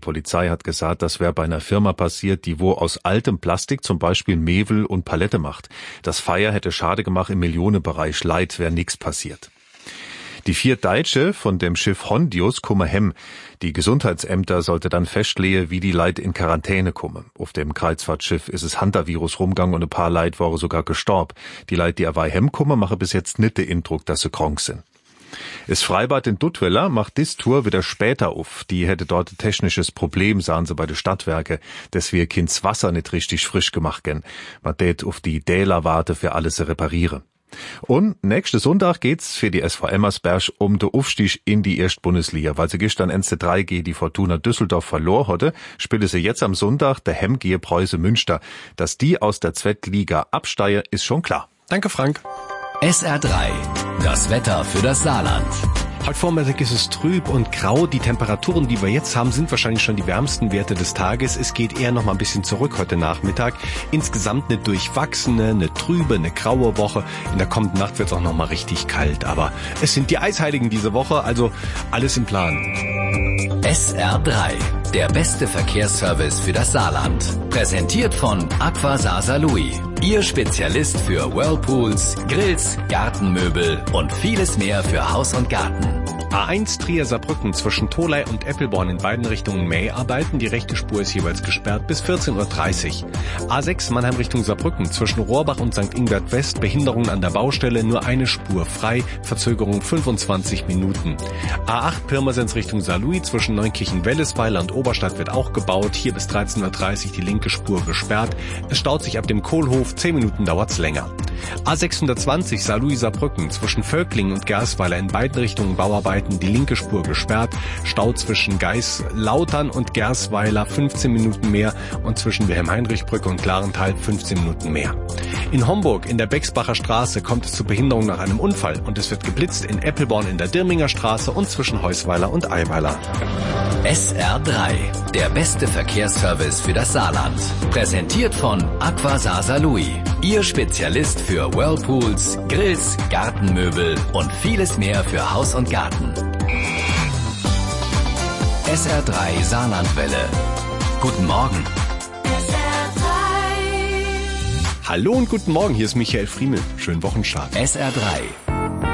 Polizei hat gesagt, das wäre bei einer Firma passiert, die wo aus altem Plastik zum Beispiel Mevel und Palette macht. Das Feuer hätte Schade gemacht im Millionenbereich, Leid wäre nix passiert. Die 4 Deutsche von dem Schiff Hondius kommen heim. Die Gesundheitsämter sollte dann festlegen, wie die Leute in Quarantäne kommen. Auf dem Kreuzfahrtschiff ist es Hantavirus rumgegangen und ein paar Leute waren sogar gestorben. Die Leute, die aber heimkommen, machen bis jetzt nicht den Eindruck, dass sie krank sind. Das Freibad in Duttwiller macht dis Tour wieder später auf. Die hätte dort ein technisches Problem, sahen sie bei den Stadtwerke, dass wir Kinds Wasser nicht richtig frisch gemacht gen. Man tät auf die Däler warte für alles zu reparieren. Und nächsten Sonntag geht's für die SV Emmersberg um den Aufstieg in die erste Bundesliga. Weil sie gestern NC3 gegen die Fortuna Düsseldorf verloren hatte, spielen sie jetzt am Sonntag der Hemgehe Preuße Münster. Dass die aus der Zweitliga absteigen, ist schon klar. Danke, Frank. SR3, das Wetter für das Saarland. Heute Vormittag ist es trüb und grau. Die Temperaturen, die wir jetzt haben, sind wahrscheinlich schon die wärmsten Werte des Tages. Es geht eher noch mal ein bisschen zurück heute Nachmittag. Insgesamt eine durchwachsene, eine trübe, eine graue Woche. In der kommenden Nacht wird es auch noch mal richtig kalt. Aber es sind die Eisheiligen diese Woche, also alles im Plan. SR3, der beste Verkehrsservice für das Saarland. Präsentiert von Aqua Saarlouis. Ihr Spezialist für Whirlpools, Grills, Gartenmöbel und vieles mehr für Haus und Garten. A1 Trier-Saarbrücken zwischen Tholey und Eppelborn in beiden Richtungen Mäharbeiten. Die rechte Spur ist jeweils gesperrt bis 14:30 Uhr. A6 Mannheim Richtung Saarbrücken zwischen Rohrbach und St. Ingbert West. Behinderungen an der Baustelle, nur eine Spur frei. Verzögerung 25 Minuten. A8 Pirmasens Richtung Saarlouis zwischen Neunkirchen-Wellesweiler und Oberstadt wird auch gebaut. Hier bis 13:30 Uhr die linke Spur gesperrt. Es staut sich ab dem Kohlhof. 10 Minuten dauert's länger. A620 Saarlouis-Saarbrücken zwischen Völklingen und Gersweiler in beiden Richtungen Bauarbeiten, die linke Spur gesperrt, Stau zwischen Geislautern und Gersweiler 15 Minuten mehr und zwischen Wilhelm-Heinrich-Brücke und Klarenthal 15 Minuten mehr. In Homburg in der Bexbacher Straße kommt es zu Behinderung nach einem Unfall und es wird geblitzt in Eppelborn in der Dirminger Straße und zwischen Heusweiler und Eiweiler. SR3, der beste Verkehrsservice für das Saarland. Präsentiert von Aqua Saarlouis. Ihr Spezialist für Whirlpools, Grills, Gartenmöbel und vieles mehr für Haus und Garten. SR3 Saarlandwelle. Guten Morgen. Hallo und guten Morgen, hier ist Michael Friemel. Schönen Wochenstart. SR3